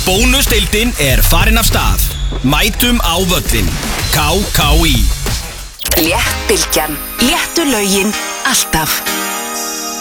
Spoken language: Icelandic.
Bónusdeildin farin af stað. Mætum á völlin. KKÍ. Léttbylgjan. Léttu lögin. Alltaf.